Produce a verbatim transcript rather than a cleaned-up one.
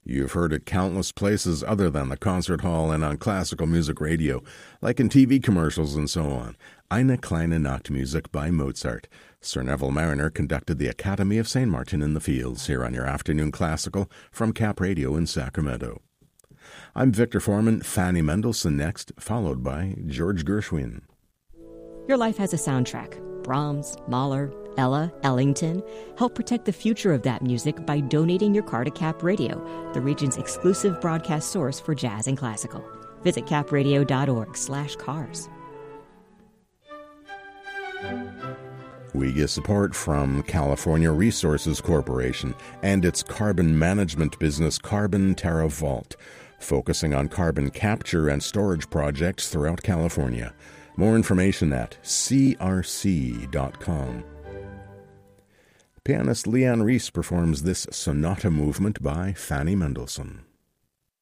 You've heard it countless places other than the concert hall and on classical music radio, like in T V commercials and so on. Eine kleine Nachtmusik by Mozart. Sir Neville Mariner conducted the Academy of Saint Martin in the Fields here on your Afternoon Classical from Cap Radio in Sacramento. I'm Victor Foreman, Fanny Mendelssohn next, followed by George Gershwin. Your life has a soundtrack. Brahms, Mahler, Ella, Ellington. Help protect the future of that music by donating your car to Cap Radio, the region's exclusive broadcast source for jazz and classical. Visit capradio.org slash cars. We get support from California Resources Corporation and its carbon management business Carbon Terra Vault, focusing on carbon capture and storage projects throughout California. More information at c r c dot com. Pianist Leanne Reese performs this sonata movement by Fanny Mendelssohn.